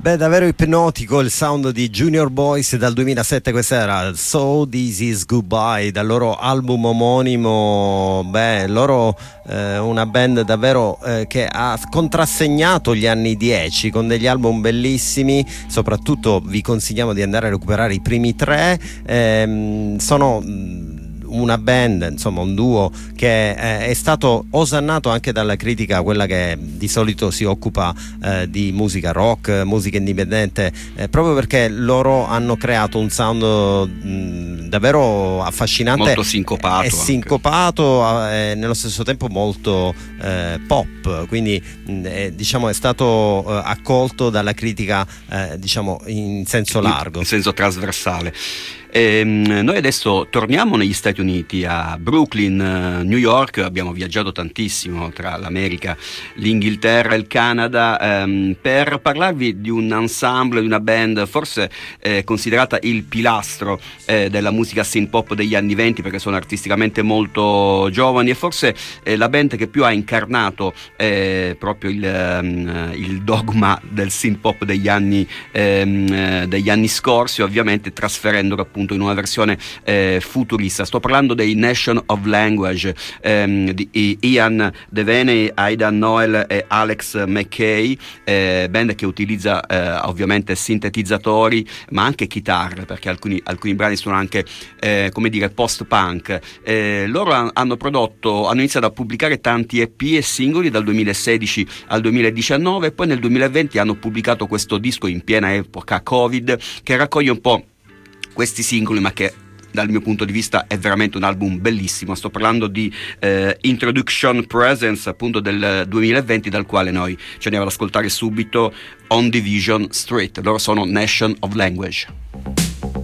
Beh, davvero ipnotico il sound di Junior Boys dal 2007, questa era So This Is Goodbye dal loro album omonimo. Beh, loro una band davvero che ha contrassegnato gli anni 10 con degli album bellissimi, soprattutto vi consigliamo di andare a recuperare i primi tre. Sono una band, insomma un duo che è stato osannato anche dalla critica, quella che di solito si occupa di musica rock, musica indipendente, proprio perché loro hanno creato un sound davvero affascinante, molto sincopato e sincopato, nello stesso tempo molto pop, quindi diciamo è stato accolto dalla critica diciamo in senso largo, in senso trasversale. Noi adesso torniamo negli Stati Uniti, a Brooklyn, New York. Abbiamo viaggiato tantissimo tra l'America, l'Inghilterra e il Canada, per parlarvi di un ensemble, di una band forse considerata il pilastro della musica synth pop degli anni 20, perché sono artisticamente molto giovani, e forse la band che più ha incarnato proprio il dogma del synth pop degli anni scorsi, ovviamente trasferendolo appunto in una versione futurista. Sto parlando dei Nation of Language, di Ian Devaney, Aidan Noel e Alex McKay, band che utilizza ovviamente sintetizzatori ma anche chitarre, perché alcuni brani sono anche come dire post-punk. Loro hanno iniziato a pubblicare tanti EP e singoli dal 2016 al 2019, e poi nel 2020 hanno pubblicato questo disco in piena epoca Covid, che raccoglie un po' questi singoli, ma che dal mio punto di vista è veramente un album bellissimo. Sto parlando di Introduction Presence, appunto del 2020, dal quale noi ci andiamo ad ascoltare subito On Division Street. Loro sono Nation of Language.